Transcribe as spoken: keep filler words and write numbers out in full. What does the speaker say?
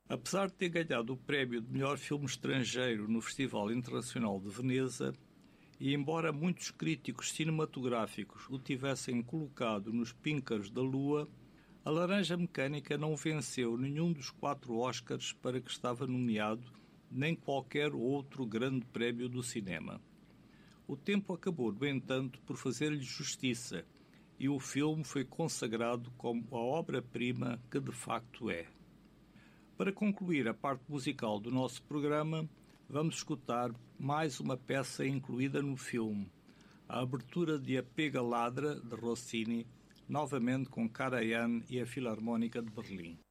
Apesar de ter ganhado o prémio de melhor filme estrangeiro no Festival Internacional de Veneza, e embora muitos críticos cinematográficos o tivessem colocado nos píncaros da Lua, A Laranja Mecânica não venceu nenhum dos quatro Oscars para que estava nomeado, nem qualquer outro grande prémio do cinema. O tempo acabou, no entanto, por fazer-lhe justiça, e o filme foi consagrado como a obra-prima que de facto é. Para concluir a parte musical do nosso programa, vamos escutar mais uma peça incluída no filme, a abertura de A Pega Ladra, de Rossini, novamente com Karajan e a Filarmónica de Berlim.